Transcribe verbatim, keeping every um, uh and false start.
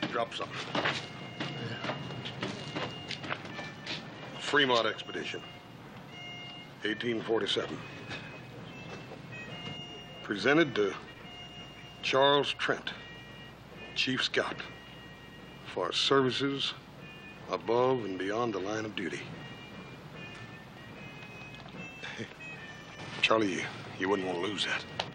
Drop something. Fremont Expedition, eighteen forty-seven. Presented to Charles Trent, Chief Scout, for services above and beyond the line of duty. Charlie, you, you wouldn't want to lose that.